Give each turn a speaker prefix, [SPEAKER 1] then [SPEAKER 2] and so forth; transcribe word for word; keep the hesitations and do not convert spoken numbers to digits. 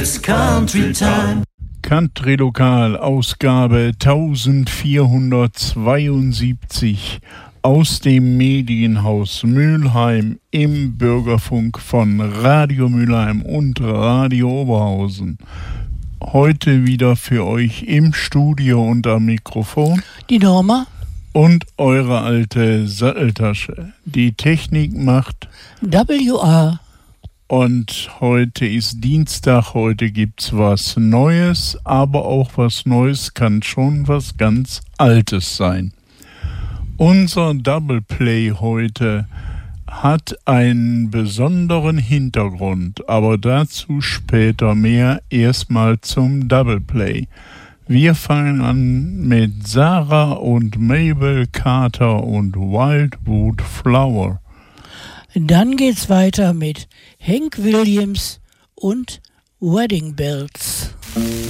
[SPEAKER 1] Country Time.
[SPEAKER 2] Country Lokal, Ausgabe eintausendvierhundertzweiundsiebzig aus dem Medienhaus Mülheim im Bürgerfunk von Radio Mülheim und Radio Oberhausen. Heute wieder für euch im Studio und am Mikrofon
[SPEAKER 3] die Norma
[SPEAKER 2] und eure alte Satteltasche. Die Technik macht
[SPEAKER 3] W R.
[SPEAKER 2] Und heute ist Dienstag, heute gibt's was Neues, aber auch was Neues kann schon was ganz Altes sein. Unser Double Play heute hat einen besonderen Hintergrund, aber dazu später mehr. Erstmal zum Double Play. Wir fangen an mit Sarah und Mabel Carter und Wildwood Flower.
[SPEAKER 3] Dann geht's weiter mit Hank Williams und Wedding Bells.